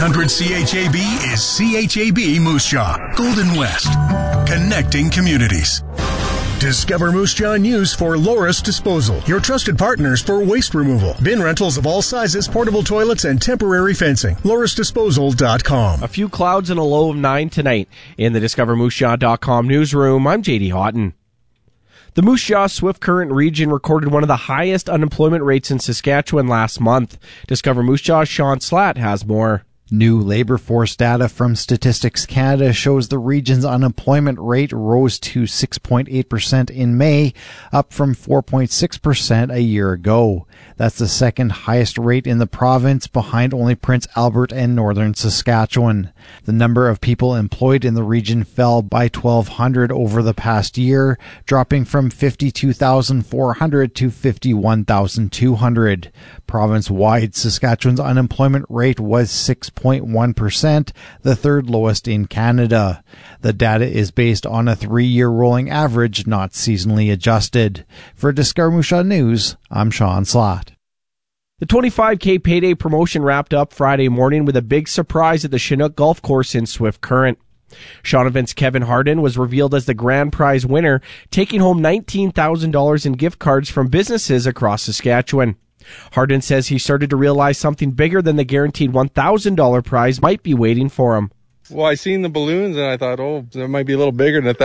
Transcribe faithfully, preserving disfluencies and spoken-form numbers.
hundred C H A B is C H A B Moose Jaw, Golden West, connecting communities. Discover Moose Jaw News for Loris Disposal, your trusted partners for waste removal. Bin rentals of all sizes, portable toilets, and temporary fencing. loris disposal dot com. A few clouds and a low of nine tonight. In the discover moose jaw dot com newsroom, I'm J D Houghton. The Moose Jaw Swift Current region recorded one of the highest unemployment rates in Saskatchewan last month. Discover Moose Jaw's Sean Slatt has more. New labor force data from Statistics Canada shows the region's unemployment rate rose to six point eight percent in May, up from four point six percent a year ago. That's the second highest rate in the province, behind only Prince Albert and northern Saskatchewan. The number of people employed in the region fell by twelve hundred over the past year, dropping from fifty-two thousand four hundred to fifty-one thousand two hundred. Province-wide, Saskatchewan's unemployment rate was six point one percent, the third lowest in Canada. The data is based on a three-year rolling average, not seasonally adjusted. For Discover Moose Jaw News, I'm Sean Slatt. The twenty-five K payday promotion wrapped up Friday morning with a big surprise at the Chinook Golf Course in Swift Current. Sean Events' Kevin Harden was revealed as the grand prize winner, taking home nineteen thousand dollars in gift cards from businesses across Saskatchewan. Harden says he started to realize something bigger than the guaranteed one thousand dollars prize might be waiting for him. Well, I seen the balloons and I thought, oh, that might be a little bigger than